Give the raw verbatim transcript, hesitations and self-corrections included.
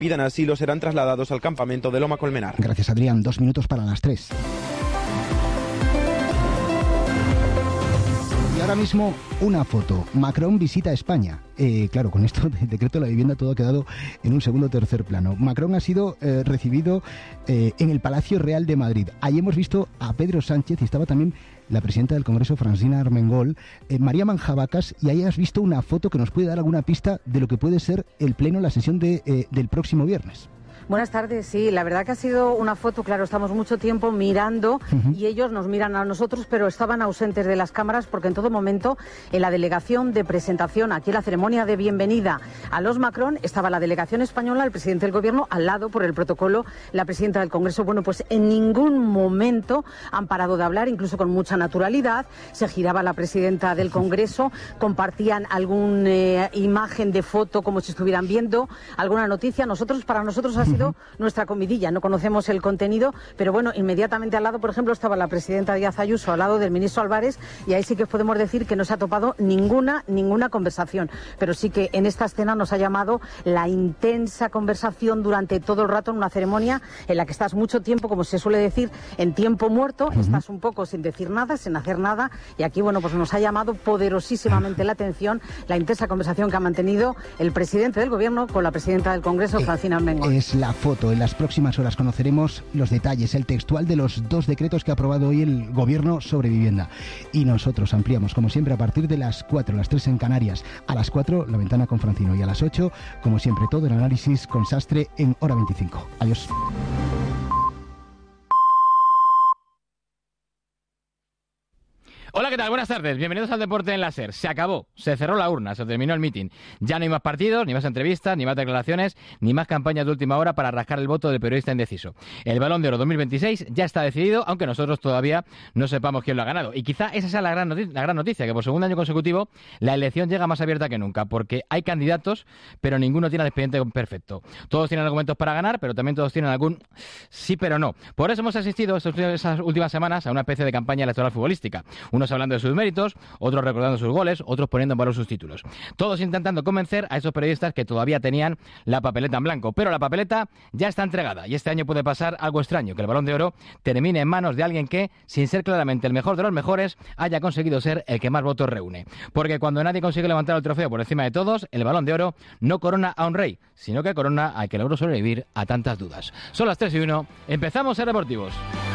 pidan asilo serán trasladados al campamento de Loma Colmenar. Gracias, Adrián. Dos minutos para las tres. Y ahora mismo una foto. Macron visita España. Eh, claro, con esto del decreto de la vivienda todo ha quedado en un segundo o tercer plano. Macron ha sido eh, recibido eh, en el Palacio Real de Madrid. Ahí hemos visto a Pedro Sánchez y estaba también la presidenta del Congreso, Francina Armengol, eh, María Manjabacas, y ahí has visto una foto que nos puede dar alguna pista de lo que puede ser el pleno, la sesión de, eh, del próximo viernes. Buenas tardes, sí, la verdad que ha sido una foto, claro, estamos mucho tiempo mirando uh-huh. y ellos nos miran a nosotros, pero estaban ausentes de las cámaras porque en todo momento en la delegación de presentación, aquí en la ceremonia de bienvenida a los Macron, estaba la delegación española, el presidente del gobierno, al lado por el protocolo, la presidenta del Congreso. Bueno, pues en ningún momento han parado de hablar, incluso con mucha naturalidad. Se giraba la presidenta del Congreso, compartían alguna eh, imagen de foto como si estuvieran viendo alguna noticia. Nosotros, para nosotros ha sido nuestra comidilla, no conocemos el contenido, pero bueno, inmediatamente al lado, por ejemplo, estaba la presidenta Díaz Ayuso al lado del ministro Álvarez, y ahí sí que podemos decir que no se ha topado ninguna, ninguna conversación, pero sí que en esta escena nos ha llamado la intensa conversación durante todo el rato en una ceremonia en la que estás mucho tiempo, como se suele decir, en tiempo muerto, uh-huh. estás un poco sin decir nada, sin hacer nada, y aquí, bueno, pues nos ha llamado poderosísimamente la atención la intensa conversación que ha mantenido el presidente del gobierno con la presidenta del Congreso, eh, Francina Armengol. Es la foto. En las próximas horas conoceremos los detalles, el textual de los dos decretos que ha aprobado hoy el Gobierno sobre vivienda. Y nosotros ampliamos, como siempre, a partir de las cuatro, las tres en Canarias. A las cuatro, La Ventana con Francino. Y a las ocho, como siempre, todo el análisis con Sastre en Hora veinticinco. Adiós. Hola, ¿qué tal? Buenas tardes. Bienvenidos al Deporte en la SER. Se acabó, se cerró la urna, se terminó el mitin. Ya no hay más partidos, ni más entrevistas, ni más declaraciones, ni más campañas de última hora para rascar el voto del periodista indeciso. El Balón de Oro dos mil veintiséis ya está decidido, aunque nosotros todavía no sepamos quién lo ha ganado. Y quizá esa sea la gran noticia, la gran noticia, que por segundo año consecutivo la elección llega más abierta que nunca, porque hay candidatos, pero ninguno tiene el expediente perfecto. Todos tienen argumentos para ganar, pero también todos tienen algún sí pero no. Por eso hemos asistido esas últimas semanas a una especie de campaña electoral futbolística. Unos hablando de sus méritos, otros recordando sus goles, otros poniendo en valor sus títulos. Todos intentando convencer a esos periodistas que todavía tenían la papeleta en blanco. Pero la papeleta ya está entregada y este año puede pasar algo extraño, que el Balón de Oro termine en manos de alguien que, sin ser claramente el mejor de los mejores, haya conseguido ser el que más votos reúne. Porque cuando nadie consigue levantar el trofeo por encima de todos, el Balón de Oro no corona a un rey, sino que corona al que logró sobrevivir a tantas dudas. Son las tres y uno, empezamos a Deportivos.